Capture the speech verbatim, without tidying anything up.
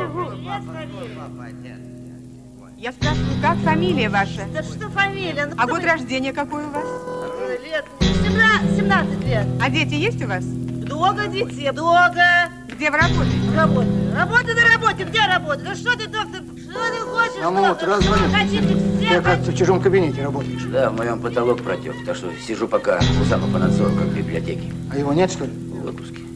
Я спрашиваю, как фамилия ваша? Да что фамилия? Ну, а год вы... рождения какой у вас? Лет семнадцать лет. А дети есть у вас? Много детей, много. Где вы работаете? Работаю. Работаю на работе. Где работаю? Да что ты, доктор, что ты хочешь? Намут, разве? Ты, кажется, в чужом кабинете работаешь. Да, в моем потолок протек, так что сижу пока у самого по надзору, как в библиотеке. А его нет, что ли? В отпуске.